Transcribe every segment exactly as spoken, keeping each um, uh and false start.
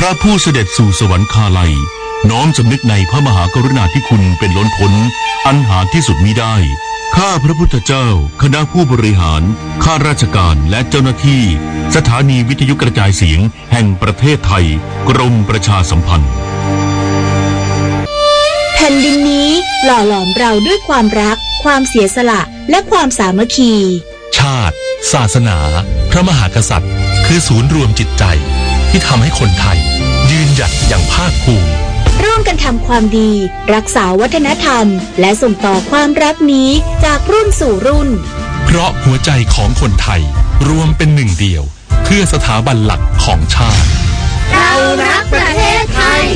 ระผู้เสด็จสู่สวรรคาลัยน้อมสำนึกในพระมหากรุณาธิคุณเป็นล้นพ้นอันหาที่สุดมิได้ข้าพระพุทธเจ้าคณะผู้บริหารข้าราชการและเจ้าหน้าที่สถานีวิทยุกระจายเสียงแห่งประเทศไทยกรมประชาสัมพันธ์แผ่นดินนี้หล่อหลอมเราด้วยความรักความเสียสละและความสามัคคีชาติศาสนาพระมหากษัตริย์คือศูนย์รวมจิตใจที่ทำให้คนไทยยืนหยัดอย่างภาคภูมิร่วมกันทำความดีรักษาวัฒนธรรมและส่งต่อความรักนี้จากรุ่นสู่รุ่นเพราะหัวใจของคนไทยรวมเป็นหนึ่งเดียวเพื่อสถาบันหลักของชาติเรารักประเทศไทย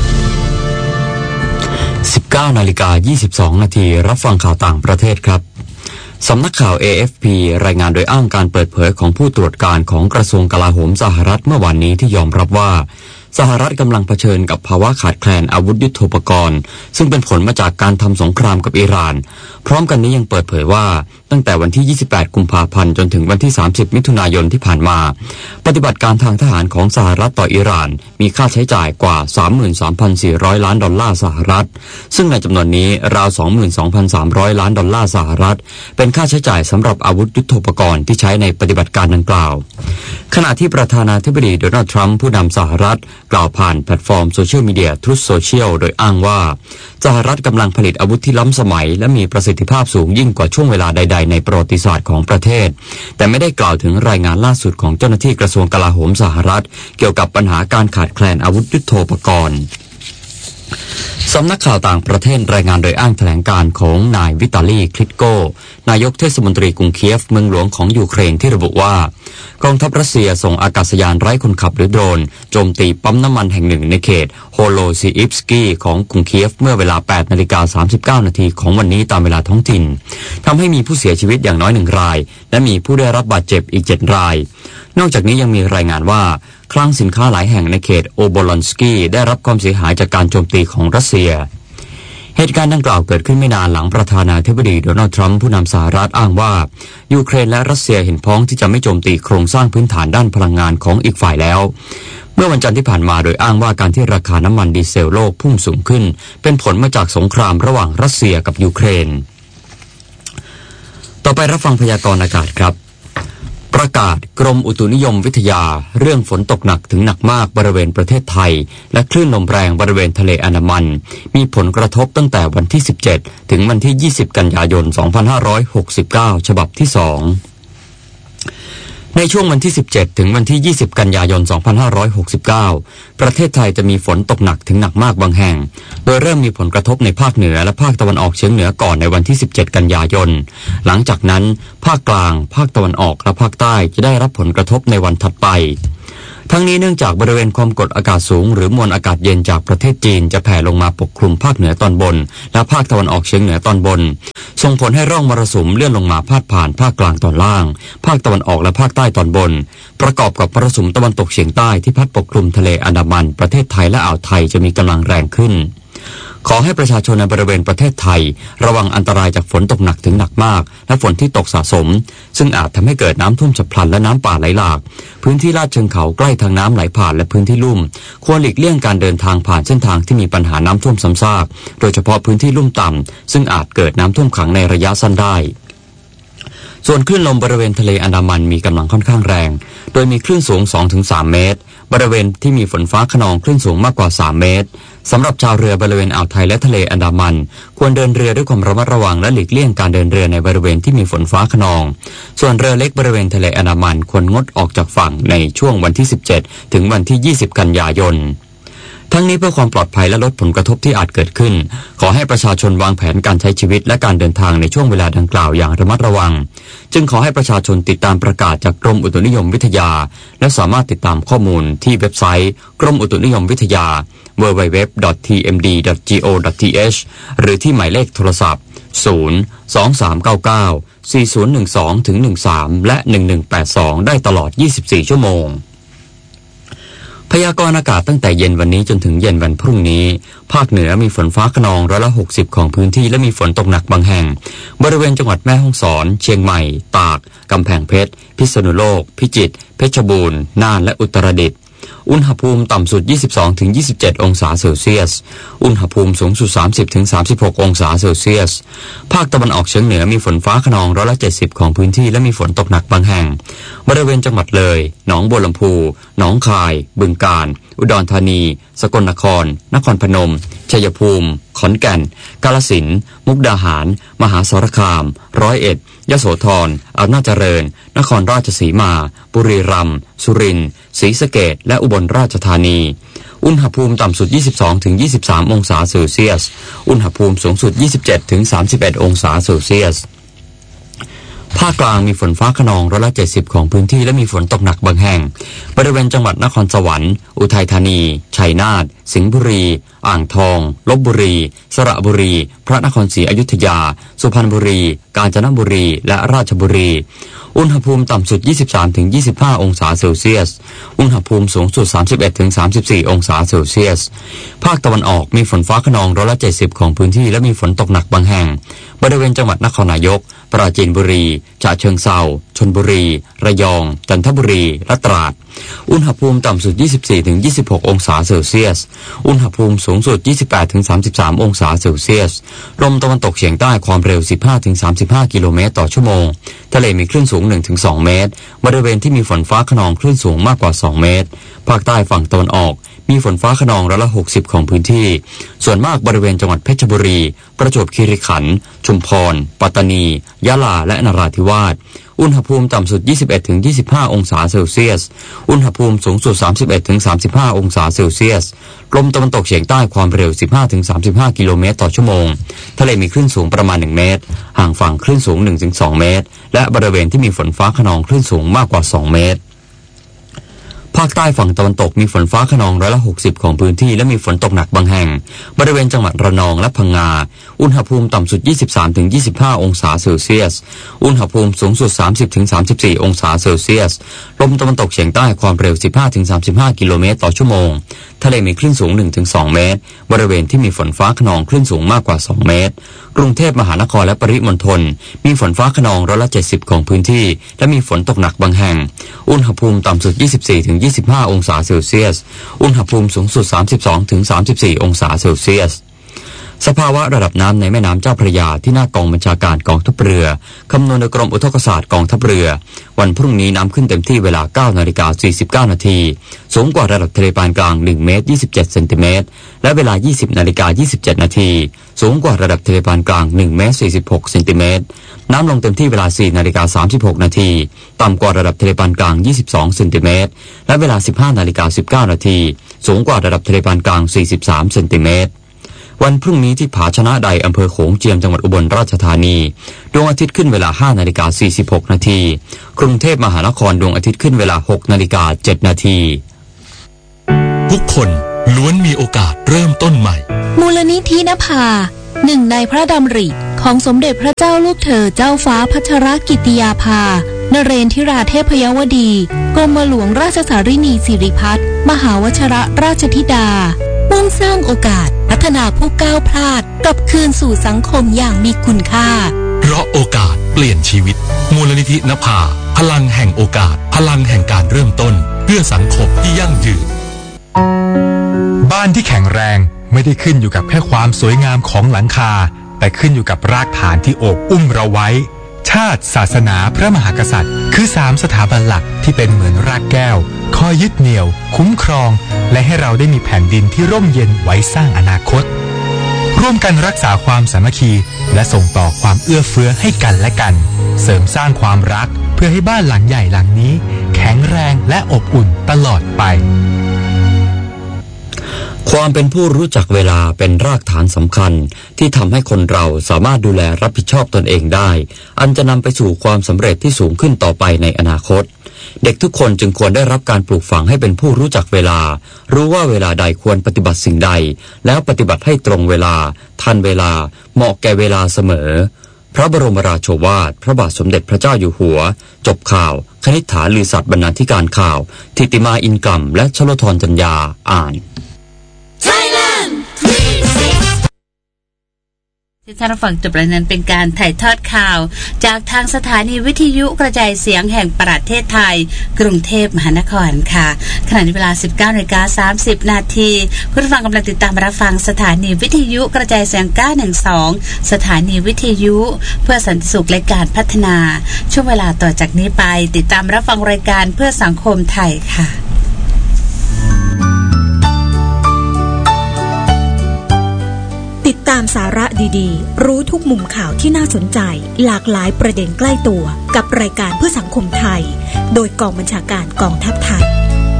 สิบเก้านาฬิกายี่สิบสองนาทีรับฟังข่าวต่างประเทศครับสำนักข่าว เอ เอฟ พี รายงานโดยอ้างการเปิดเผยของผู้ตรวจการของกระทรวงกลาโหมสหรัฐเมื่อวานนี้ที่ยอมรับว่าสหรัฐกำลังเผชิญกับภาวะขาดแคลนอาวุธยุทโธปกรณ์ซึ่งเป็นผลมาจากการทำสงครามกับอิหร่านพร้อมกันนี้ยังเปิดเผยว่าตั้งแต่วันที่ยี่สิบแปดกุมภาพันธ์จนถึงวันที่สามสิบมิถุนายนที่ผ่านมาปฏิบัติการทางทหารของสหรัฐต่ออิหร่านมีค่าใช้จ่ายกว่า สามหมื่นสามพันสี่ร้อย ล้านดอลลาร์สหรัฐซึ่งในจำนวนนี้ราว สองหมื่นสองพันสามร้อย ล้านดอลลาร์สหรัฐเป็นค่าใช้จ่ายสำหรับอาวุธยุทโธปกรณ์ที่ใช้ในปฏิบัติการดังกล่าวขณะที่ประธานาธิบดีโดนัลด์ทรัมป์ผู้นำสหรัฐกล่าวผ่านแพลตฟอร์มโซเชียลมีเดีย Truth Social โดยอ้างว่าสหรัฐกำลังผลิตอาวุธที่ล้ำสมัยและมีประสิทธิภาพสูงยิ่งกว่าช่วงเวลาใดๆในประวัติศาสตร์ของประเทศแต่ไม่ได้กล่าวถึงรายงานล่าสุดของเจ้าหน้าที่กระทรวงกลาโหมสหรัฐเกี่ยวกับปัญหาการขาดแคลนอาวุธยุทโธปกรณ์สำนักข่าวต่างประเทศรายงานโดยอ้างแถลงการของนายวิตาลีคลิตโกนายกเทศมนตรีกรุงเคียฟเมืองหลวงของยูเครนที่ระบุว่ากองทัพรัสเซียส่งอากาศยานไร้คนขับหรือโดรนโจมตีปั๊มน้ำมันแห่งหนึ่งในเขตโฮโลซีอิฟสกี้ของกรุงเคียฟเมื่อเวลา แปดนาฬิกาสามสิบเก้านาทีของวันนี้ตามเวลาท้องถิ่นทำให้มีผู้เสียชีวิตอย่างน้อยหนึ่งรายและมีผู้ได้รับบาดเจ็บอีกเจ็ดรายนอกจากนี้ยังมีรายงานว่าคลังสินค้าหลายแห่งในเขตโอโบลอนสกี้ได้รับความเสียหายจากการโจมตีของรัสเซียเหตุการณ์ดังกล่าวเกิดขึ้นไม่นานหลังประธานาธิบดีโดนัลด์ทรัมป์ผู้นำสหรัฐอ้างว่ายูเครนและรัสเซียเห็นพ้องที่จะไม่โจมตีโครงสร้างพื้นฐานด้านพลังงานของอีกฝ่ายแล้วเมื่อวันจันทร์ที่ผ่านมาโดยอ้างว่าการที่ราคาน้ำมันดีเซลโลกพุ่งสูงขึ้นเป็นผลมาจากสงครามระหว่างรัสเซียกับยูเครนต่อไปรับฟังพยากรณ์อากาศครับประกาศกรมอุตุนิยมวิทยาเรื่องฝนตกหนักถึงหนักมากบริเวณประเทศไทยและคลื่นลมแรงบริเวณทะเลอันดามันมีผลกระทบตั้งแต่วันที่สิบเจ็ดถึงวันที่ยี่สิบกันยายนสองพันห้าร้อยหกสิบเก้าฉบับที่สองในช่วงวันที่สิบเจ็ดถึงวันที่ยี่สิบกันยายนสองพันห้าร้อยหกสิบเก้าประเทศไทยจะมีฝนตกหนักถึงหนักมากบางแห่งโดยเริ่มมีผลกระทบในภาคเหนือและภาคตะวันออกเฉียงเหนือก่อนในวันที่สิบเจ็ดกันยายนหลังจากนั้นภาคกลางภาคตะวันออกและภาคใต้จะได้รับผลกระทบในวันถัดไปทั้งนี้เนื่องจากบริเวณความกดอากาศสูงหรือมวลอากาศเย็นจากประเทศจีนจะแผ่ลงมาปกคลุมภาคเหนือตอนบนและภาคตะวันออกเฉียงเหนือตอนบนส่งผลให้ร่องมรสุมเลื่อนลงมาพาดผ่านภาคกลางตอนล่างภาคตะวันออกและภาคใต้ตอนบนประกอบกับมรสุมตะวันตกเฉียงใต้ที่พัดปกคลุมทะเลอันดามันประเทศไทยและอ่าวไทยจะมีกำลังแรงขึ้นขอให้ประชาชนในบริเวณประเทศไทยระวังอันตรายจากฝนตกหนักถึงหนักมากและฝนที่ตกสะสมซึ่งอาจทำให้เกิดน้ำท่วมฉับพลันและน้ำป่าไหลหลากพื้นที่ลาดเชิงเขาใกล้ทางน้ำไหลผ่านและพื้นที่ลุ่มควรหลีกเลี่ยงการเดินทางผ่านเส้นทางที่มีปัญหาน้ำท่วมซ้ำซากโดยเฉพาะพื้นที่ลุ่มต่ำซึ่งอาจเกิดน้ำท่วมขังในระยะสั้นได้ส่วนคลื่นลมบริเวณทะเลอันดามันมีกำลังค่อนข้างแรงโดยมีคลื่นสูง สองถึงสาม เมตรบริเวณที่มีฝนฟ้าคะนองคลื่นสูงมากกว่าสามเมตรสำหรับชาวเรือบริเวณอ่าวไทยและทะเลอันดามันควรเดินเรือด้วยความระมัดระวังและหลีกเลี่ยงการเดินเรือในบริเวณที่มีฝนฟ้าคะนองส่วนเรือเล็กบริเวณทะเลอันดามันควรงดออกจากฝั่งในช่วงวันที่สิบเจ็ดถึงวันที่ยี่สิบกันยายนทั้งนี้เพื่อความปลอดภัยและลดผลกระทบที่อาจเกิดขึ้นขอให้ประชาชนวางแผนการใช้ชีวิตและการเดินทางในช่วงเวลาดังกล่าวอย่างระมัดระวังจึงขอให้ประชาชนติดตามประกาศจากกรมอุตุนิยมวิทยาและสามารถติดตามข้อมูลที่เว็บไซต์กรมอุตุนิยมวิทยา ดับเบิลยู ดับเบิลยู ดับเบิลยู ดอท ที เอ็ม ดี ดอท จี โอ ดอท ที เอช หรือที่หมายเลขโทรศัพท์ศูนย์ สอง สาม เก้า เก้า สี่ ศูนย์ หนึ่ง สอง หนึ่ง สาม และหนึ่ง หนึ่ง แปด สองได้ตลอดยี่สิบสี่ชั่วโมงพยากรณ์อากาศตั้งแต่เย็นวันนี้จนถึงเย็นวันพรุ่งนี้ภาคเหนือมีฝนฟ้าคะนองร้อยละหกสิบของพื้นที่และมีฝนตกหนักบางแห่งบริเวณจังหวัดแม่ฮ่องสอนเชียงใหม่ตากกำแพงเพชรพิษณุโลกพิจิตรเพชรบูรณ์น่านและอุตรดิตถ์อุณหภูมิต่ำสุด ยี่สิบสองถึงยี่สิบเจ็ด องศาเซลเซียสอุณหภูมิสูงสุด สามสิบถึงสามสิบหก องศาเซลเซียสภาคตะวันออกเฉียงเหนือมีฝนฟ้าคะนองร้อยละเจ็ดสิบของพื้นที่และมีฝนตกหนักบางแห่งบริเวณจังหวัดเลยหนองบัวลำพูหนองคายบึงกาฬอุดรธานีสกลนครนครพนมชัยภูมิขอนแก่นกาฬสินธุ์มุกดาหารมหาสารคามร้อยเอ็ดยโสธรอำนาจเจริญนครราชสีมาบุรีรัมย์สุรินทร์ศรีสะเกษและอุบลราชธานีอุณหภูมิต่ำสุด ยี่สิบสองถึงยี่สิบสาม องศาเซลเซียสอุณหภูมิสูงสุด ยี่สิบเจ็ดถึงสามสิบเอ็ด องศาเซลเซียสภาคกลางมีฝนฟ้าคะนองร้อยละเจ็ดสิบของพื้นที่และมีฝนตกหนักบางแห่งบริเวณจังหวัดนครสวรรค์อุทัยธานีชัยนาทสิงห์บุรีอ่างทองลพบุรีสระบุรีพระนครศรีอยุธยาสุพรรณบุรีกาญจนบุรีและราชบุรีอุณหภูมิต่ำสุด ยี่สิบสามถึงยี่สิบห้า องศาเซลเซียสอุณหภูมิสูงสุด สามสิบเอ็ดถึงสามสิบสี่ องศาเซลเซียสภาคตะวันออกมีฝนฟ้าคะนองร้อยละเจ็ดสิบของพื้นที่และมีฝนตกหนักบางแห่งบริเวณจังหวัดนครนายกปราจีนบุรีฉะเชิงเทราชลบุรีระยองจันทบุรีและตราดอุณหภูมิต่ำสุด ยี่สิบสี่ถึงยี่สิบหก องศาเซลเซียสอุณหภูมิสูงสุด ยี่สิบแปดถึงสามสิบสาม องศาเซลเซียสลมตะวันตกเฉียงใต้ความเร็ว สิบห้าถึงสามสิบห้า กิโลเมตรต่อชั่วโมงทะเลมีคลื่นสูง หนึ่งถึงสอง เมตรบริเวณที่มีฝนฟ้าคะนองคลื่นสูงมากกว่าสองเมตรภาคใต้ฝั่งตะวันออกมีฝนฟ้าคะนองร้อยละหกสิบของพื้นที่ส่วนมากบริเวณจังหวัดเพชรบุรีประจวบคีรีขันธ์ชุมพรปัตตานียะลาและนราธิวาสอุณหภูมิต่ำสุด ยี่สิบเอ็ดถึงยี่สิบห้า องศาเซลเซียสอุณหภูมิสูงสุด สามสิบเอ็ดถึงสามสิบห้า องศาเซลเซียสลมตะวันตกเฉียงใต้ความเร็ว สิบห้าถึงสามสิบห้า กิโลเมตรต่อชั่วโมงทะเลมีคลื่นสูงประมาณหนึ่งเมตรห่างฝั่งคลื่นสูง หนึ่งถึงสอง เมตรและบริเวณที่มีฝนฟ้าคะนองคลื่นสูงมากกว่าสองเมตรภาคใต้ฝั่งตะวันตกมีฝนฟ้าคะนองร้อยละหกสิบของพื้นที่และมีฝนตกหนักบางแห่งบริเวณจังหวัดระนองและพังงาอุณหภูมิต่ำสุด ยี่สิบสามถึงยี่สิบห้า องศาเซลเซียสอุณหภูมิสูงสุด สามสิบถึงสามสิบสี่ องศาเซลเซียสลมตะวันตกเฉียงใต้ความเร็ว สิบห้าถึงสามสิบห้า กิโลเมตรต่อชั่วโมงทะเลมีคลื่นสูง หนึ่งถึงสอง เมตรบริเวณที่มีฝนฟ้าคะนองคลื่นสูงมากกว่าสองเมตรกรุงเทพมหานครและปริมณฑลมีฝนฟ้าคะนองร้อยละเจ็ดสิบของพื้นที่และมีฝนตกหนักบางแห่งอุณหภูมิต่ำสุด ยี่สิบสี่ถึงยี่สิบห้า องศาเซลเซียสอุณหภูมิสูงสุด สามสิบสองถึงสามสิบสี่ องศาเซลเซียสสภาวะระดับน้ำในแม่น้ำเจ้าพระยาที่หน้ากองบัญชาการกองทัพเรือคำนวณโดยกรมอุทกศาสตร์กองทัพเรือวันพรุ่งนี้น้ำขึ้นเต็มที่เวลา เก้านาฬิกาสี่สิบเก้า นาทีสูงกว่าระดับทะเลปานกลาง หนึ่ง เมตร ยี่สิบเจ็ด เซนติเมตรและเวลา ยี่สิบนาฬิกายี่สิบเจ็ด นาทีสูงกว่าระดับทะเลปานกลาง หนึ่ง เมตร สี่สิบหก เซนติเมตรน้ำลงเต็มที่เวลา สี่นาฬิกาสามสิบหก นาทีต่ำกว่าระดับทะเลปานกลาง ยี่สิบสอง เซนติเมตรและเวลา สิบห้านาฬิกาสิบเก้า นาทีสูงกว่าระดับทะเลปานกลาง สี่สิบสาม เซนติเมตรวันพรุ่งนี้ที่ผาชนะใดอำเภอโขงเจียมจังหวัดอุบลราชธานีดวงอาทิตย์ขึ้นเวลา ห้านาฬิกาสี่สิบหก นาทีกรุงเทพมหานครดวงอาทิตย์ขึ้นเวลา หกนาฬิกาเจ็ด นาทีทุกคนล้วนมีโอกาสเริ่มต้นใหม่มูลนิธินภาหนึ่งในพระดำริของสมเด็จพระเจ้าลูกเธอเจ้าฟ้าพัชรกิติยาภานเรนทิราเทพยวดีกรมหลวงราชสารินีสิริพัฒน์มหาวชิรราชธิดามุ่งสร้างโอกาสพัฒนาผู้ก้าวพลาดกลับคืนสู่สังคมอย่างมีคุณค่าเพราะโอกาสเปลี่ยนชีวิตมูลนิธินภาพลังแห่งโอกาสพลังแห่งการเริ่มต้นเพื่อสังคมที่ยั่งยืนบ้านที่แข็งแรงไม่ได้ขึ้นอยู่กับแค่ความสวยงามของหลังคาแต่ขึ้นอยู่กับรากฐานที่โอบอุ้มเราไว้ชาติศาสนาพระมหากษัตริย์คือสามสถาบันหลักที่เป็นเหมือนรากแก้วคอยยึดเหนี่ยวคุ้มครองและให้เราได้มีแผ่นดินที่ร่มเย็นไว้สร้างอนาคตร่วมกันรักษาความสามัคคีและส่งต่อความเอื้อเฟื้อให้กันและกันเสริมสร้างความรักเพื่อให้บ้านหลังใหญ่หลังนี้แข็งแรงและอบอุ่นตลอดไปความเป็นผู้รู้จักเวลาเป็นรากฐานสำคัญที่ทำให้คนเราสามารถดูแลรับผิดชอบตนเองได้อันจะนำไปสู่ความสำเร็จที่สูงขึ้นต่อไปในอนาคตเด็กทุกคนจึงควรได้รับการปลูกฝังให้เป็นผู้รู้จักเวลารู้ว่าเวลาใดควรปฏิบัติสิ่งใดแล้วปฏิบัติให้ตรงเวลาทันเวลาเหมาะแก่เวลาเสมอพระบรมราโชวาทพระบาทสมเด็จพระเจ้าอยู่หัวจบข่าวคณิษฐาลือสัตย์บรรณาธิการข่าวทิติมาอินกล่ำและชลธรจัญญาอ่านที่ท่านฟังจบแล้วนั้นเป็นการถ่ายทอดข่าวจากทางสถานีวิทยุกระจายเสียงแห่งประเทศไทยกรุงเทพมหานครค่ะขณะนี้เวลา สิบเก้านาฬิกาสามสิบนาทีคุณผู้ฟังกำลังติดตามรับฟังสถานีวิทยุกระจายเสียงเก้าหนึ่งสองสถานีวิทยุเพื่อสันติสุขและการพัฒนาช่วงเวลาต่อจากนี้ไปติดตามรับฟังรายการเพื่อสังคมไทยค่ะติดตามสาระดีๆรู้ทุกมุมข่าวที่น่าสนใจหลากหลายประเด็นใกล้ตัวกับรายการเพื่อสังคมไทยโดยกองบัญชาการกองทัพไทย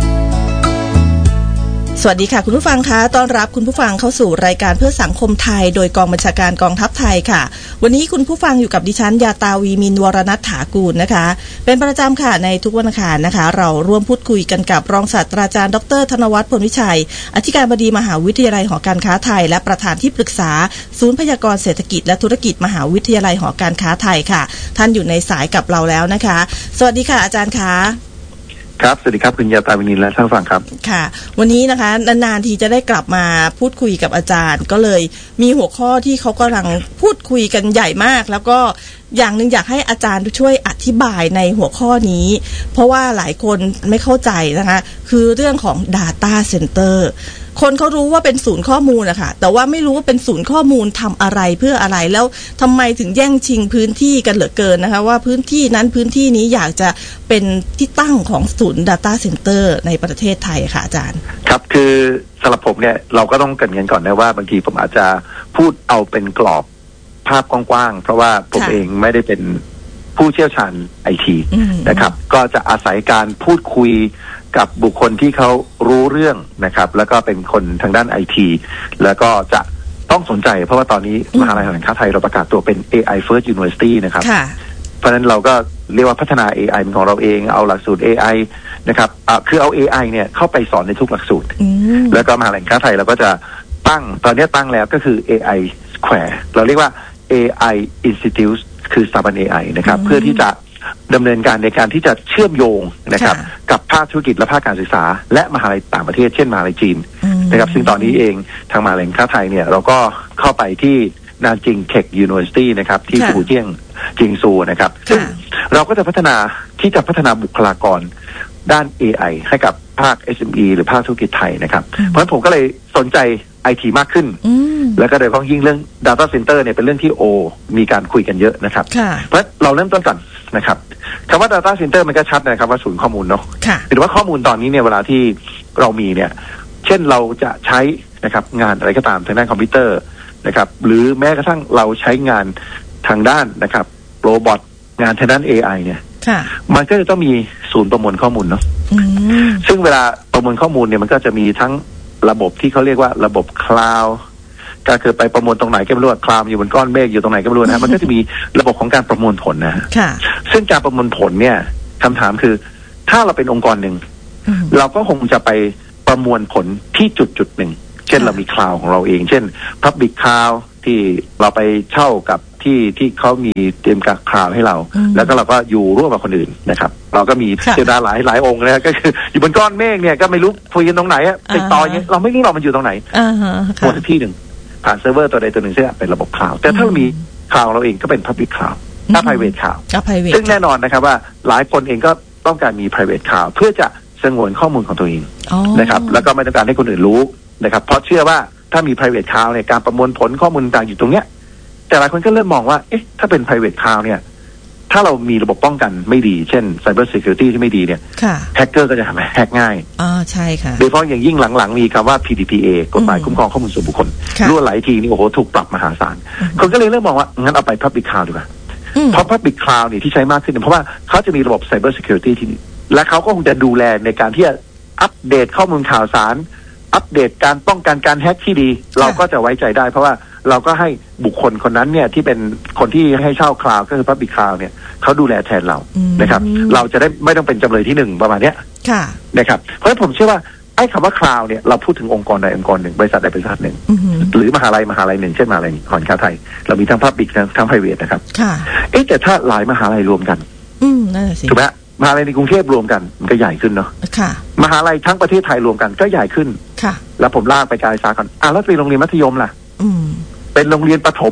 สวัสดีค่ะคุณผู้ฟังคะต้อนรับคุณผู้ฟังเข้าสู่รายการเพื่อสังคมไทยโดยกองบัญชาการกองทัพไทยค่ะวันนี้คุณผู้ฟังอยู่กับดิฉันยาตาวีมินวรณัฐถากูลนะคะเป็นประจำค่ะในทุกวันอังคารนะคะเราร่วมพูดคุยกันกับรองศาสตราจารย์ดรธนวัฒน์พลวิชัยอธิการบดีมหาวิทยาลัยหอการค้าไทยและประธานที่ปรึกษาศูนย์พยากรณ์เศรษฐกิจและธุรกิจมหาวิทยาลัยหอการค้าไทยค่ะท่านอยู่ในสายกับเราแล้วนะคะสวัสดีค่ะอาจารย์คะครับสวัสดีครับคุณยาตาวินินและท่านฟังครับค่ะวันนี้นะคะนานๆทีจะได้กลับมาพูดคุยกับอาจารย์ก็เลยมีหัวข้อที่เขากำลังพูดคุยกันใหญ่มากแล้วก็อย่างนึงอยากให้อาจารย์ช่วยอธิบายในหัวข้อนี้เพราะว่าหลายคนไม่เข้าใจนะคะคือเรื่องของ Data Center คนเขารู้ว่าเป็นศูนย์ข้อมูลนะคะแต่ว่าไม่รู้ว่าเป็นศูนย์ข้อมูลทำอะไรเพื่ออะไรแล้วทำไมถึงแย่งชิงพื้นที่กันเหลือเกินนะคะว่าพื้นที่นั้นพื้นที่นี้อยากจะเป็นที่ตั้งของศูนย์ Data Center ในประเทศไทยค่ะอาจารย์ครับคือสำหรับผมเนี่ยเราก็ต้องเกริ่นกันก่อนนะว่าบางทีผมอาจจะพูดเอาเป็นกรอบภาพกว้างๆเพราะว่าผมเองไม่ได้เป็นผู้เชี่ยวชาญไอทีนะครับก็จะอาศัยการพูดคุยกับบุคคลที่เขารู้เรื่องนะครับแล้วก็เป็นคนทางด้านไอทีแล้วก็จะต้องสนใจเพราะว่าตอนนี้มหาวิทยาลัยแห่งชาติไทยเราประกาศตัวเป็น เอ ไอ First University นะครับเพราะฉะนั้นเราก็เรียกว่าพัฒนา เอ ไอ เป็นของเราเองเอาหลักสูตร เอ ไอ นะครับอ่าคือเอา เอ ไอ เนี่ยเข้าไปสอนในทุกหลักสูตรแล้วก็มหาวิทยาลัยแห่งชาติไทยเราก็จะตั้งตอนนี้ตั้งแล้วก็คือ เอ ไอ Square เราเรียกว่า เอ ไอ Institute คือสถาบัน เอ ไอ นะครับเพื่อที่จะดำเนินการในการที่จะเชื่อมโยงนะครับกับภาคธุรกิจและภาคการศึกษาและมหาวิทยาลัยต่างประเทศเช่นมหาวิทยาลัยจีนนะครับซึ่งตอนนี้เองทางมหาวิทยาลัยแห่งชาติไทยเนี่ยเราก็เข้าไปที่นานจิงเทคยูนิเวอร์ซิตี้นะครับที่ฟูเจียงจิงซูนะครับซึ่งเราก็จะพัฒนาที่จะพัฒนาบุคลากรด้าน เอ ไอ ให้กับภาค เอส เอ็ม อี หรือภาคธุรกิจไทยนะครับเพราะฉะนั้นผมก็เลยสนใจไอทีมากขึ้นแล้วก็โดยเฉพาะยิ่งเรื่อง Data Center เนี่ยเป็นเรื่องที่โอมีการคุยกันเยอะนะครับเพราะเราเริ่มต้นก่อนนะครับคำว่า Data Center มันก็ชัดนะครับว่าศูนย์ข้อมูลเนาะหรือว่าข้อมูลตอนนี้เนี่ยเวลาที่เรามีเนี่ยเช่นเราจะใช้นะครับงานอะไรก็ตามทางด้านคอมพิวเตอร์นะครับหรือแม้กระทั่งเราใช้งานทางด้านนะครับโรบอทงานทางด้าน เอ ไอ เนี่ยมันก็จะต้องมีศูนย์ประมวลข้อมูลเนาะซึ่งเวลาประมวลข้อมูลเนี่ยมันก็จะมีทั้งระบบที่เขาเรียกว่าระบบคลาวด์ก็คือไปประมวลตรงไหนก็ไม่รู้คลาวด์อยู่บนก้อนเมฆอยู่ตรงไหนก็ไม่รู้นะมันก็จะมีระบบของการประมวลผลนะซึ่งการประมวลผลเนี่ยคำถามคือถ้าเราเป็นองค์กรหนึ่งเราก็คงจะไปประมวลผลที่จุดจุดหนึ่งเช่นเรามีคลาวด์ของเราเองเช่น Public Cloud ที่เราไปเช่ากับที่ที่เขามีเตรียมกับคลาวด์ให้เราแล้วก็เราก็อยู่ร่วมกับคนอื่นนะครับเราก็มีเทวดาหลายหลายองค์นะก็คืออยู่บนก้อนเมฆเนี่ยก็ไม่รู้คุยกันตรงไหนอะติดต่ออย่างเราไม่รู้เรามันอยู่ตรงไหนหมดที่หนึ่งผ่านเซิร์ฟเวอร์ตัวใดตัวหนึ่งซึ่งเป็นระบบคลาวด์แต่ถ้าเรามีคลาวด์เราเองก็เป็น Public Cloud ถ้า Private Cloud ซึ่งแน่นอนนะครับว่าหลายคนเองก็ต้องการมี Private Cloud เพื่อจะสงวนข้อมูลของตัวเองนะครับแล้วก็ไม่ต้องการให้คนอื่นรู้นะครับเพราะเชื่อว่าถ้ามี private cloud เนี่ยการประมวลผลข้อมูลต่างอยู่ตรงเนี้ยแต่หลายคนก็เริ่มมองว่าเอ๊ะถ้าเป็น private cloud เนี่ยถ้าเรามีระบบป้องกันไม่ดีเช่น cyber security ที่ไม่ดีเนี่ยแฮกเกอร์ก็จะทำให้แฮกง่ายอ๋อใช่ค่ะโดยเฉพาะอย่างยิ่งหลังๆมีคำว่า พี ดี พี เอ กฎหมายคุ้มครองข้อมูลส่วนบุคคลรั่วไหลทีนี่โอ้โหถูกปรับมหาศาลคนก็เลยเริ่มมองว่างั้นเอาไป public cloud ดีกว่าเพราะ public cloud เนี่ยที่ใช้มากขึ้นเพราะว่าเขาจะมีระบบ cyber security ที่และเขาก็คงจะดูแลในการที่จะอัปเดตข้อมูลข่าวสารอัปเดตการป้องกันการแฮกที่ดีเราก็จะไว้ใจได้เพราะว่าเราก็ให้บุคคลคนนั้นเนี่ยที่เป็นคนที่ให้เช่าคลาวด์ก็คือ Public Cloud เนี่ยเขาดูแลแทนเรานะครับเราจะได้ไม่ต้องเป็นจำเลยที่หนึ่งประมาณเนี้ยนะครับเพราะฉะนั้นผมเชื่อว่าไอ้คำว่าคลาวด์เนี่ยเราพูดถึงองค์กรใดองค์กรหนึ่งบริษัทใดบริษัทหนึ่งหรือมหาลัยมหาลัยหนึ่งเช่นมหาลัยหอการค้าไทยเรามีทั้ง Public ทั้ง Private นะครับเอ๊ะแต่ถ้าหลายมหาลัยรวมกันถูกไหมมหาลัยในกรุงเทพรวมกันมันก็ใหญ่ขึ้นเนาะมหาลัยทั้งประเทศไทยรวมกันก็ใหญ่ขึ้นแล้วผมลากไปการศึกษาก่อนอ่ะแล้วเป็นโรงเรียนมัธยมล่ะเป็นโรงเรียนประถมล่ะ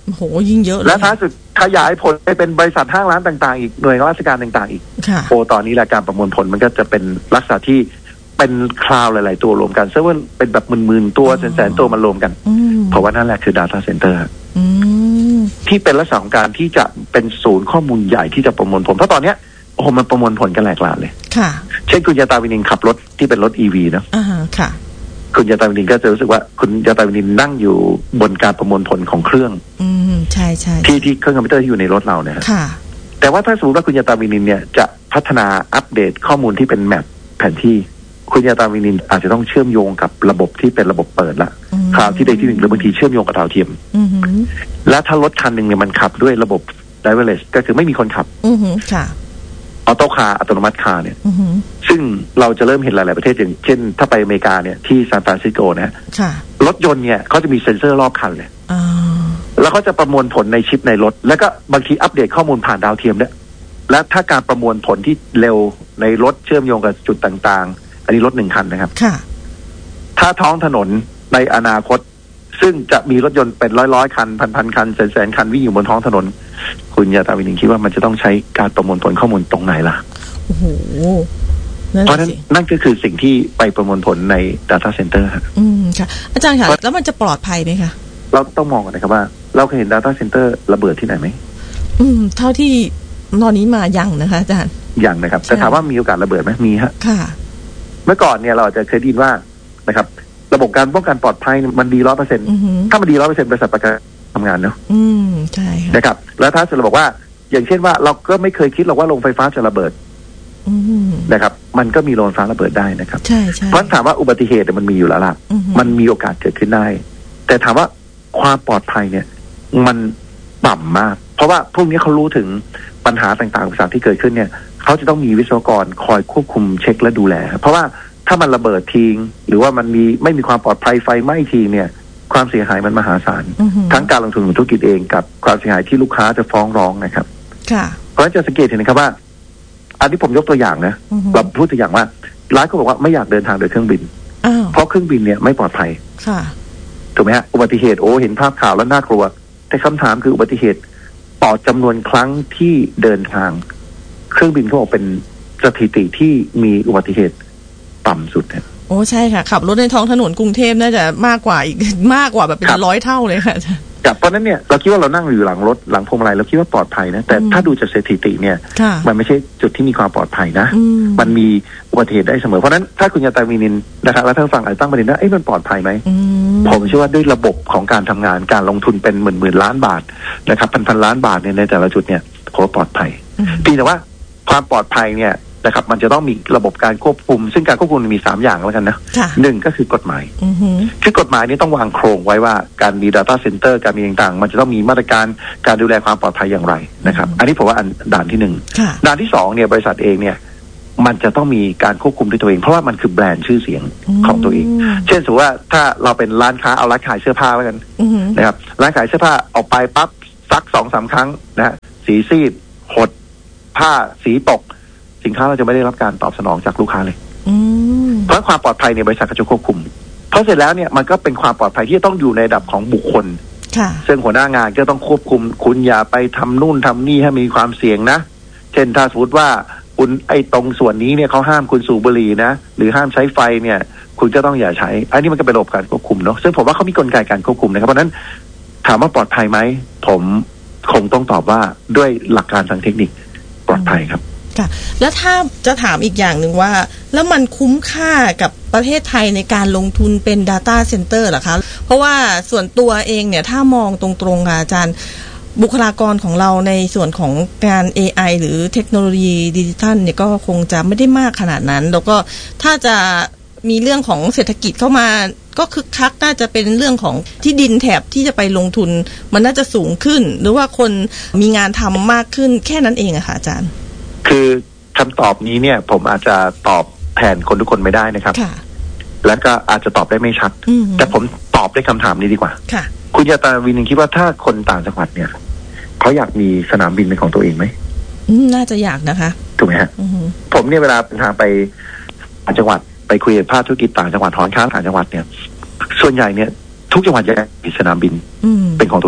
โอ้โหยิ่งเยอะเลยและท้ายสุดขยายผลไปเป็นบริษัทห้างร้านต่างๆอีกหน่วยราชการต่างๆอีกโอ้ตอนนี้แหละการประมวลผลมันก็จะเป็นลักษณะที่เป็นคลาวหลายๆตัวรวมกันซึ่งว่าเป็นแบบหมื่นๆตัวแสนๆตัวมันรวมกันเพราะว่านั่นแหละคือ data center ที่เป็นลักษณะของการที่จะเป็นศูนย์ข้อมูลใหญ่ที่จะประมวลผลเพราะตอนเนี้ยโอ้โหมันประมวลผลกันแหลกหลายเลยค่ะเช่นคุณยาตาวินินขับรถที่เป็นรถ อี วี นะอ่าค่ะคุณยาตาวินินก็จะรู้สึกว่าคุณยาตาวินินนั่งอยู่บนการประมวลผลของเครื่องอืมใช่ใช่ที่ที่เครื่องคอมพิวเตอร์ที่อยู่ในรถเราเนี่ยค่ะแต่ว่าถ้าสมมติว่าคุณยาตาวินินเนี่ยจะพัฒนาอัปเดตข้อมูลที่เป็นแมปแผนที่คุณยาตาวินินอาจจะต้องเชื่อมโยงกับระบบที่เป็นระบบเปิดละคราวที่ใดที่หนึ่งหรือบางทีเชื่อมโยงกับดาวเทียมและถ้ารถคันหนึ่งเนี่ยมันขับด้วยระบบ driverless ก็คือไม่มีคนขับอือฮึค่ะออโต้คาร์อัตโนมัติคาร์เนี่ยซึ่งเราจะเริ่มเห็นหลายๆประเทศอย่างเช่นถ้าไปอเมริกาเนี่ยที่ซานฟรานซิสโกนะรถยนต์เนี่ยเขาจะมีเซ็นเซอร์รอบคันเลยแล้วเขาจะประมวลผลในชิปในรถแล้วก็บางทีอัปเดตข้อมูลผ่านดาวเทียมเนี่ยและถ้าการประมวลผลที่เร็วในรถเชื่อมโยงกับจุดต่างๆอันนี้รถหนึ่งคันนะครับถ้าท้องถนนในอนาคตซึ่งจะมีรถยนต์เป็นร้อยๆคันพันๆคันแสนๆคันวิ่งอยู่บนท้องถนนคุณยาตาวินินคิดว่ามันจะต้องใช้การประมวลผลข้อมูลตรงไหนล่ะโอ้โหเพราะนั้นนั่นก็คือสิ่งที่ไปประมวลผลใน data center ครับอืมค่ะอาจารย์ค่ะแล้วมันจะปลอดภัยไหมคะเราต้องมองกันนะครับว่าเราเคยเห็น data center ระเบิดที่ไหนไหมอืมเท่าที่ตอนนี้มายังนะคะอาจารย์ยังนะครับแต่ถามว่ามีโอกาสระเบิดไหมมีฮะค่ะเมื่อก่อนเนี่ยเราจะเคยได้ยินว่านะครับระบบการป้องกันปลอดภัยมันดีร้อยเปอร์เซ็นต์ถ้ามันดีร้อยเปอร์เซ็นต์บริษัทประกันทำงานเนาะอืมใช่ค่ะนะครับแล้วถ้าเราบอกว่าอย่างเช่นว่าเราก็ไม่เคยคิดหรอกว่าโรงไฟฟ้าจะระเบิดนะครับมันก็มีโรงไฟฟ้าระเบิดได้นะครับใช่ใช่เพราะถามว่าอุบัติเหตุมันมีอยู่แล้วล่ะมันมีโอกาสเกิดขึ้นได้แต่ถามว่าความปลอดภัยเนี่ยมันต่ำมากเพราะว่าพวกนี้เขารู้ถึงปัญหาต่างๆต่างๆที่เกิดขึ้นเนี่ยเขาจะต้องมีวิศวกรคอยควบคุมเช็คและดูแลเพราะว่าถ้ามันระเบิดทิ้งหรือว่ามันมีไม่มีความปลอดภัยไฟไหม้ทีเนี่ยความเสียหายมันมหาศาลทั้งการลงทุนของธุรกิจเองกับความเสียหายที่ลูกค้าจะฟ้องร้องนะครับเพราะฉะนั้นจะสังเกตเห็นนะครับว่าอันนี้ผมยกตัวอย่างนะเราพูดตัวอย่างว่าร้านก็บอกว่าไม่อยากเดินทางโดยเครื่องบินเพราะเครื่องบินเนี่ยไม่ปลอดภัยถูกไหมฮะอุบัติเหตุโอ้เห็นภาพข่าวแล้วน่ากลัวแต่คำถามคืออุบัติเหตุต่อจำนวนครั้งที่เดินทางเครื่องบินเขาบอกเป็นสถิติที่มีอุบัติเหตุต่ำสุดเนี่ยโอ้ใช่ค่ะขับรถในท้องถนนกรุงเทพน่าจะมากกว่าอีกมากกว่าแบบเป็นร้อยเท่าเลยค่ะกับเพราะนั้นเนี่ยเราคิดว่าเรานั่งอยู่หลังรถหลังพวงมาลัยเราคิดว่าปลอดภัยนะแต่ถ้าดูจากสถิติเนี่ยมันไม่ใช่จุดที่มีความปลอดภัยนะมันมีอุบัติเหตุได้เสมอเพราะนั้นถ้าคุณยาตาวินินนะครับแล้วท่านฟังอาจจะตั้งประเด็นว่าเอ๊ะมันปลอดภัยไหมผมเชื่อว่าด้วยระบบของการทำงานการลงทุนเป็นหมื่นหมื่นล้านบาทนะครับพันพันล้านบาทเนี่ยในแต่ละจุดเนี่ยผมว่าปลอดภัยเพียงแต่ว่าความปลอดภัยเนี่ยนะครับมันจะต้องมีระบบการควบคุมซึ่งการควบคุมมีสามอย่างแล้วกันนะหนึ่งก็คือกฎหมายคือกฎหมายนี้ต้องวางโครงไว้ว่าการมี data center การมีต่างๆมันจะต้องมีมาตรการการดูแลความปลอดภัยอย่างไรนะครับอันนี้ผมว่าอันด่านที่หนึ่งด่านที่สองเนี่ยบริษัทเองเนี่ยมันจะต้องมีการควบคุมด้วยตัวเองเพราะว่ามันคือแบรนด์ชื่อเสียงของตัวเองเช่นสมมติว่าถ้าเราเป็นร้านค้าเอาร้านขายเสื้อผ้าแล้วกันนะครับร้านขายเสื้อผ้าออกไปปั๊บซักสองสามครั้งนะสีซีดหดผ้าสีตกสินค้าเราจะไม่ได้รับการตอบสนองจากลูกค้าเลยเพราะความปลอดภัยในบริษัทก็จะควบคุมเพราะเสร็จแล้วเนี่ยมันก็เป็นความปลอดภัยที่ต้องอยู่ในระดับของบุคคลซึ่งหัวหน้างานก็ต้องควบคุมคุณอย่าไปทำนู่นทำนี่ให้มีความเสี่ยงนะเช่นถ้าสมมติว่าคุณไอ้ตรงส่วนนี้เนี่ยเขาห้ามคุณสูบบุหรี่นะหรือห้ามใช้ไฟเนี่ยคุณจะต้องอย่าใช้อันนี้มันก็เป็นระบบการควบคุมเนาะซึ่งผมว่าเขามีกลไกการควบคุมนะครับเพราะนั้นถามว่าปลอดภัยไหมผมคงต้องตอบว่าด้วยหลักการทางเทคนิคปลอดภัยครับค่ะแล้วถ้าจะถามอีกอย่างหนึ่งว่าแล้วมันคุ้มค่ากับประเทศไทยในการลงทุนเป็น data center เหรอคะเพราะว่าส่วนตัวเองเนี่ยถ้ามองตรงๆค่ะอาจารย์บุคลากรของเราในส่วนของงาน เอ ไอ หรือเทคโนโลยีดิจิทัลเนี่ยก็คงจะไม่ได้มากขนาดนั้นแล้วก็ถ้าจะมีเรื่องของเศรษฐกิจเข้ามาก็คึกคักน่าจะเป็นเรื่องของที่ดินแถบที่จะไปลงทุนมันน่าจะสูงขึ้นหรือว่าคนมีงานทำมากขึ้นแค่นั้นเองอะค่ะอาจารย์คือคำตอบนี้เนี่ยผมอาจจะตอบแทนคนทุกคนไม่ได้นะครับแล้วก็อาจจะตอบได้ไม่ชัดแต่ผมตอบด้วยคำถามนี้ดีกว่าคุณยาตาวินินคิดว่าถ้าคนต่างจังหวัดเนี่ยเขาอยากมีสนามบินเป็นของตัวเองไหมน่าจะอยากนะคะถูกไหมฮะผมเนี่ยเวลาเป็นทางไปต่างจังหวัดไปคุยกับภาคธุรกิจต่างจังหวัดถอนค้าต่างจังหวัดเนี่ยส่วนใหญ่เนี่ยทุกจังหวัดจะมีสนามบินเป็นของตัวเอง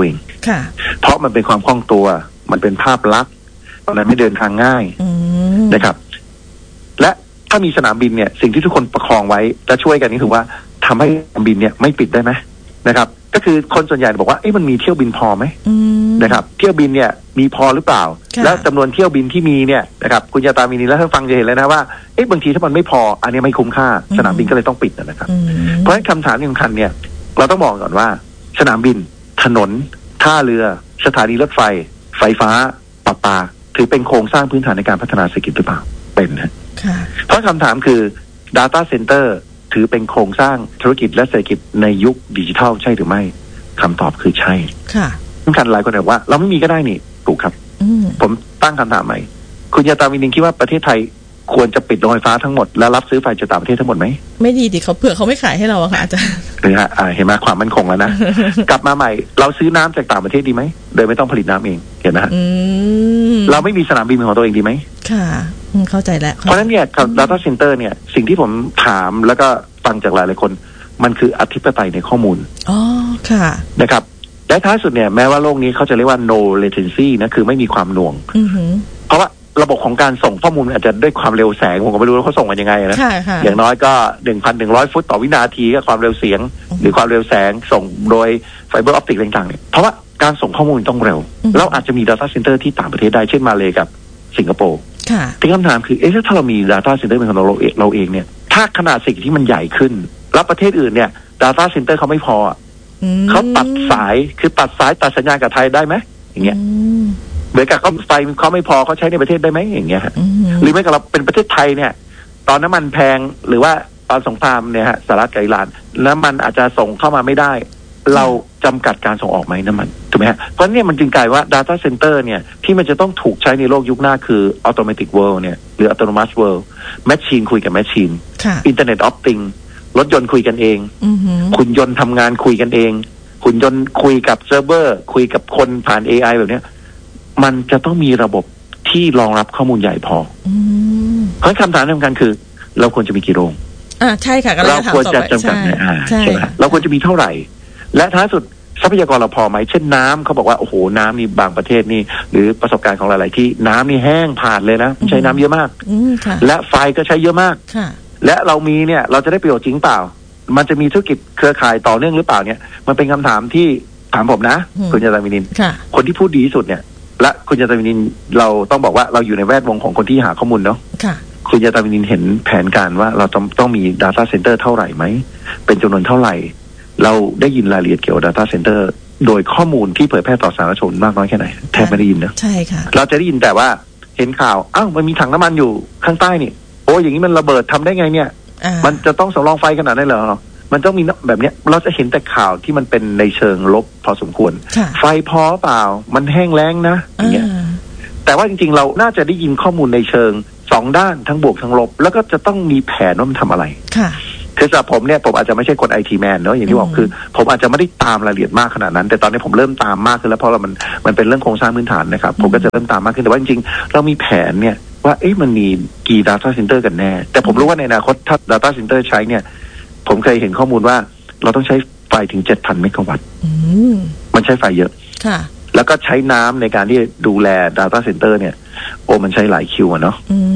ค่ะเพราะมันเป็นความคล่องตัวมันเป็นภาพลักษณ์อะไรไม่เดินทางง่ายนะครับและถ้ามีสนามบินเนี่ยสิ่งที่ทุกคนประคองไว้จะช่วยกันนี่คือว่าทำให้สนามบินเนี่ยไม่ปิดได้ไหมนะครับก็คือคนส่วนใหญ่บอกว่าเอ๊ะมันมีเที่ยวบินพอไหมนะครับเที่ยวบินเนี่ยมีพอหรือเปล่าแล้วจำนวนเที่ยวบินที่มีเนี่ยนะครับคุณยาตามีนีแล้วท่านฟังจะเห็นเลยนะว่าเอ๊ะบางทีถ้ามันไม่พออันนี้ไม่คุ้มค่าสนามบินก็เลยต้องปิดนะครับเพราะฉะนั้นคำถามสำคัญเนี่ยเราต้องมองก่อนว่าสนามบินถนนท่าเรือสถานีรถไฟไฟฟ้าประปาถือเป็นโครงสร้างพื้นฐานในการพัฒนาเศรษฐกิจหรือเปล่าเป็นนะเพราะคำถามคือ Data Center ถือเป็นโครงสร้างธุรกิจและเศรษฐกิจในยุคดิจิทัลใช่หรือไม่คำตอบคือใช่ค่ะสำคัญหลายคนบอกว่าเราไม่มีก็ได้นี่ถูกครับผมตั้งคำถามใหม่คุณยาตาวินินคิดว่าประเทศไทยควรจะปิดโรงไฟฟ้าทั้งหมดแล้วรับซื้อไฟจากต่างประเทศทั้งหมดไหมไม่ดีดิเขาเผื่อเขาไม่ขายให้เราอะค่ะอาจารย์นะฮะเห็นไหมความมั่นคงแล้วนะ กลับมาใหม่เราซื้อน้ำจากต่างประเทศดีไหมโดยไม่ต้องผลิตน้ำเองเห็นไหมฮะเราไม่มีสนามบินของตัวเองดีไหมค่ะเข้าใจแล้วเพราะฉะนั้นเนี่ย Data Center เนี่ยสิ่งที่ผมถามแล้วก็ฟังจากหลายหลายคนมันคืออธิปไตยในข้อมูลอ๋อค่ะนะครับและท้ายสุดเนี่ยแม้ว่าโลกนี้เขาจะเรียกว่า no latency นะคือไม่มีความหน่วงเพราะว่าระบบของการส่งข้อมูลอาจจะด้วยความเร็วแสงผมก็ไม่รู้ว่าเขาส่งกันยังไงนะอย่างน้อยก็ หนึ่งพันหนึ่งร้อย ฟุตต่อวินาทีก็ความเร็วเสียงหรือความเร็วแสงส่งโดยไฟเบอร์ออปติกต่างๆเนี่ยเพราะว่าการส่งข้อมูลต้องเร็วแล้วอาจจะมี data center ที่ต่างประเทศได้เช่นมาเลกับสิงคโปร์ที่คำถามคือเอ๊ะถ้าเรามี data center เป็นของเราเราเองเนี่ยถ้าขนาดสิ่งที่มันใหญ่ขึ้นแล้วประเทศอื่นเนี่ย data center เขาไม่พอเขาตัดสายคือตัดสายตัดสัญญาณกับไทยได้ไหมอย่างเงี้ยเหมือนกับเขาไฟเขาไม่พอเขาใช้ในประเทศได้ไหมอย่างเงี้ยหรือไม่กับเราเป็นประเทศไทยเนี่ยตอนน้ำมันแพงหรือว่าตอนสงครามเนี่ยฮะสหรัฐกับอิหร่านน้ำมันอาจจะส่งเข้ามาไม่ได้เราจำกัดการส่งออกไหมน้ำมันถูกไหมฮะเพราะเนี่ยมันจึงกลายว่า data center เนี่ยที่มันจะต้องถูกใช้ในโลกยุคหน้าคือ automatic world เนี่ยหรือ autonomous world machine คุยกับ machine internet of things รถยนต์คุยกันเองหุ่นยนต์ทำงานคุยกันเองหุ่นยนต์คุยกับเซิร์ฟเวอร์คุยกับคนผ่าน เอ ไอ แบบเนี้ยมันจะต้องมีระบบที่รองรับข้อมูลใหญ่พอเพราะคำถามสำคัญคือเราควรจะมีกี่โรงอ่าใช่ค่ะเราควรจะจำกัดไหมอ่าใช่ไหมเราควรจะมีเท่าไหร่และท้ายสุดทรัพยากรเราพอไหมเช่นน้ำเขาบอกว่าโอ้โหน้ำนี่บางประเทศนี่หรือประสบการณ์ของหลายๆที่น้ำนี่แห้งผ่านเลยนะใช้น้ำเยอะมากและไฟก็ใช้เยอะมากและเรามีเนี่ยเราจะได้ประโยชน์จริงเปล่ามันจะมีธุรกิจเครือข่ายต่อเนื่องหรือเปล่าเนี่ยมันเป็นคำถามที่ถามผมนะคุณยาตาวินินคนที่พูดดีที่สุดเนี่ยและคุณยาตาวินินเราต้องบอกว่าเราอยู่ในแวดวงของคนที่หาข้อมูลเนาะคุณยาตาวินินเห็นแผนการว่าเราต้องต้องมี data center เท่าไหร่ไหมเป็นจำนวนเท่าไหร่เราได้ยินรายละเอียดเกี่ยวกับ data center โดยข้อมูลที่เผยแพร่ต่อสาธารณชนมากน้อยแค่ไหนแทบไม่ได้ยินนะใช่ค่ะเราจะได้ยินแต่ว่าเห็นข่าวอ้าวมันมีถังน้ำมันอยู่ข้างใต้นี่โอ้อย่างนี้มันระเบิดทำได้ไงเนี่ยมันจะต้องสำรองไฟขนาดนั้นเหรอมันต้องมีแบบนี้เราจะเห็นแต่ข่าวที่มันเป็นในเชิงลบพอสมควรไฟพอเปล่ามันแห้งแล้งนะอย่างเงี้ยแต่ว่าจริงๆเราน่าจะได้ยินข้อมูลในเชิงสองด้านทั้งบวกทั้งลบแล้วก็จะต้องมีแผนว่ามันทำอะไรค่ะคือสำหรับผมเนี่ยผมอาจจะไม่ใช่คนไอทีแมนเนาะอย่างที่บอกคือผมอาจจะไม่ได้ตามรายละเอียดมากขนาดนั้นแต่ตอนนี้ผมเริ่มตามมากขึ้นแล้วเพราะเรามันมันเป็นเรื่องโครงสร้างพื้นฐานนะครับผมก็จะเริ่มตามมากขึ้นแต่ว่าจริงๆเรามีแผนเนี่ยว่าเอ๊ะมันมีกี่ data center กันแน่แต่ผมรู้ว่าในอนาคตถ้า data center ใช้เนี่ยผมเคยเห็นข้อมูลว่าเราต้องใช้ไฟถึง เจ็ดพัน เมกะวัตต์มันใช้ไฟเยอะค่ะแล้วก็ใช้น้ำในการที่ดูแล data center เนี่ยโอ้มันใช้หลายคิวอะเนาะ